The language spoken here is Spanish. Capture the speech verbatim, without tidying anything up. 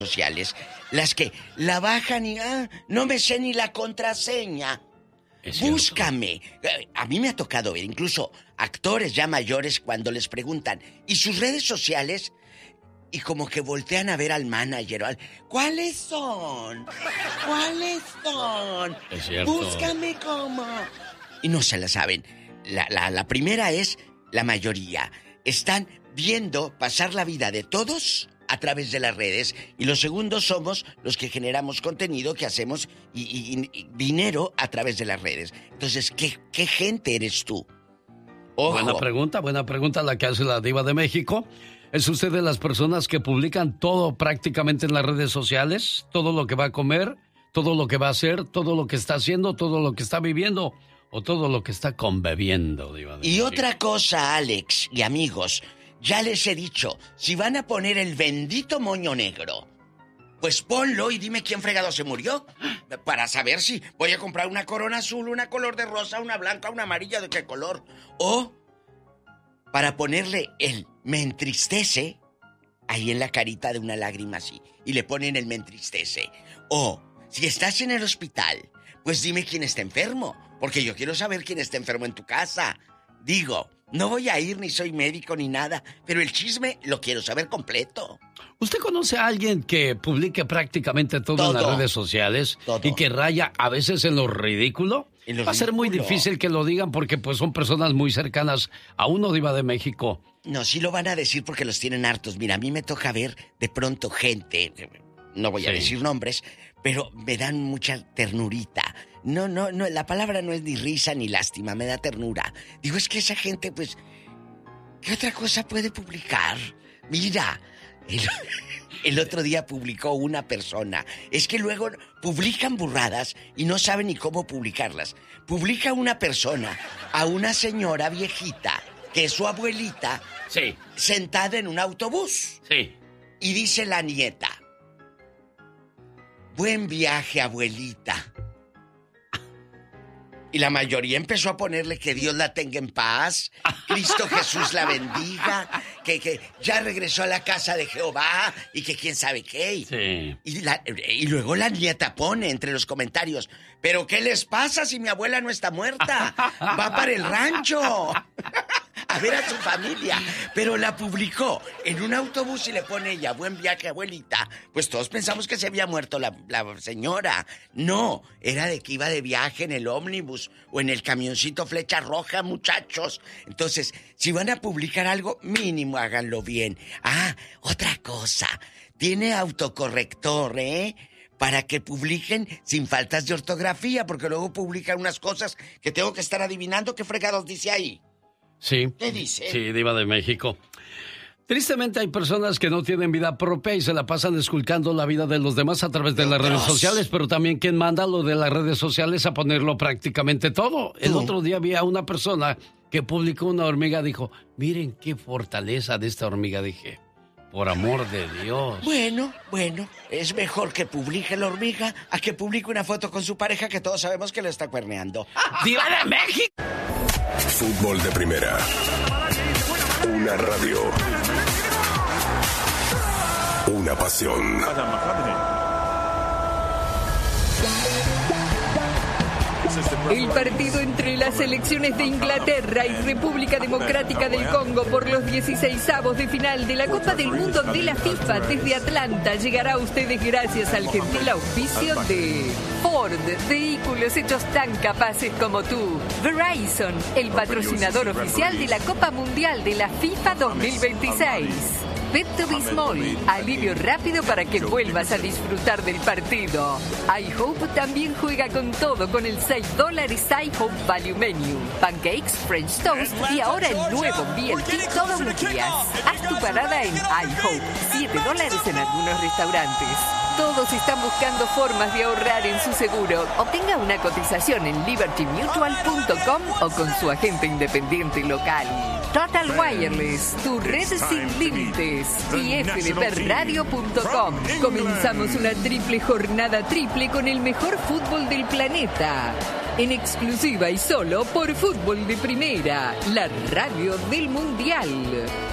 sociales, las que la bajan y ah, no me sé ni la contraseña. Búscame. A mí me ha tocado ver incluso actores ya mayores cuando les preguntan ¿y sus redes sociales? Y como que voltean a ver al manager. Al, ¿cuáles son? ¿Cuáles son? Es cierto. Búscame cómo. Y no se la saben. La, la, la primera es la mayoría. Están viendo pasar la vida de todos a través de las redes. Y los segundos somos los que generamos contenido, que hacemos y, y, y dinero a través de las redes. Entonces, ¿qué, qué gente eres tú? Ojo. Buena pregunta, buena pregunta la que hace la Diva de México. ¿Es usted de las personas que publican todo prácticamente en las redes sociales? Todo lo que va a comer, todo lo que va a hacer, todo lo que está haciendo, todo lo que está viviendo o todo lo que está conbebiendo, Diva de Y México. otra cosa, Alex y amigos, ya les he dicho, si van a poner el bendito moño negro, pues ponlo y dime quién fregado se murió. Para saber si voy a comprar una corona azul, una color de rosa, una blanca, una amarilla, ¿de qué color? O para ponerle el me entristece ahí en la carita de una lágrima así. Y le ponen el me entristece. O si estás en el hospital, pues dime quién está enfermo. Porque yo quiero saber quién está enfermo en tu casa. Digo, no voy a ir, ni soy médico ni nada, pero el chisme lo quiero saber completo. ¿Usted conoce a alguien que publique prácticamente todo, todo. en las redes sociales todo. Y que raya a veces en lo ridículo? En lo Va a ser muy difícil que lo digan porque pues son personas muy cercanas a uno, Diva de México. No, sí lo van a decir porque los tienen hartos. Mira, a mí me toca ver de pronto gente, no voy a sí. decir nombres, pero me dan mucha ternurita. No, no, no, la palabra no es ni risa ni lástima, me da ternura. Digo, es que esa gente, pues, ¿qué otra cosa puede publicar? Mira, el, el otro día publicó una persona. Es que luego publican burradas y no saben ni cómo publicarlas. Publica una persona a una señora viejita, que es su abuelita, sí. sentada en un autobús. Sí. Y dice la nieta, buen viaje, abuelita. Y la mayoría empezó a ponerle que Dios la tenga en paz, Cristo Jesús la bendiga, que, que ya regresó a la casa de Jehová y que quién sabe qué. Sí. Y, la, y luego la nieta pone entre los comentarios, ¿pero qué les pasa si mi abuela no está muerta? Va para el rancho a ver a su familia. Pero la publicó en un autobús y le pone ella, buen viaje, abuelita. Pues todos pensamos que se había muerto la, la señora. No, era de que iba de viaje en el ómnibus o en el camioncito Flecha Roja, muchachos. Entonces, si van a publicar algo, mínimo háganlo bien. Ah, otra cosa, tiene autocorrector, ¿eh? Para que publiquen sin faltas de ortografía, porque luego publican unas cosas que tengo que estar adivinando qué fregados dice ahí. Sí. ¿Qué dice? Sí, Diva de México. Tristemente hay personas que no tienen vida propia y se la pasan esculcando la vida de los demás a través de, de las otros. redes sociales, pero también quien manda lo de las redes sociales a ponerlo prácticamente todo. El uh. otro día vi a una persona que publicó una hormiga, dijo, miren qué fortaleza de esta hormiga, dije, por amor de Dios. Bueno, bueno, es mejor que publique la hormiga a que publique una foto con su pareja que todos sabemos que le está cuerneando. ¡Diva de México! Fútbol de primera. Una radio. Una pasión. El partido entre las selecciones de Inglaterra y República Democrática del Congo por los dieciseisavos de final de la Copa del Mundo de la FIFA desde Atlanta llegará a ustedes gracias al gentil auspicio de Ford, vehículos hechos tan capaces como tú. Verizon, el patrocinador oficial de la Copa Mundial de la FIFA dos mil veintiséis. Pepto-Bismol, alivio rápido para que vuelvas a disfrutar del partido. iHope también juega con todo con el seis dólares iHope Value Menu. Pancakes, French Toast y ahora el nuevo B L T todos los días. Haz tu parada en iHope, siete dólares en algunos restaurantes. Todos están buscando formas de ahorrar en su seguro. Obtenga una cotización en liberty mutual punto com o con su agente independiente local. Total Wireless, tu red sin límites. Y f d p radio punto com. Comenzamos una triple jornada triple con el mejor fútbol del planeta. En exclusiva y solo por Fútbol de Primera, la radio del Mundial.